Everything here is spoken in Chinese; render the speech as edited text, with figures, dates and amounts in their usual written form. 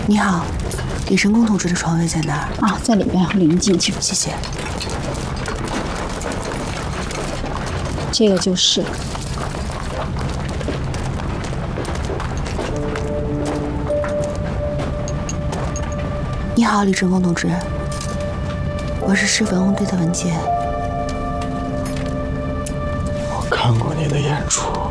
你好，李成功同志的床位在哪儿？ 啊，在里面，我领您进去。 谢谢。 这个就是。 你好，李成功同志，我是市文物队的文杰。 我看过你的演出。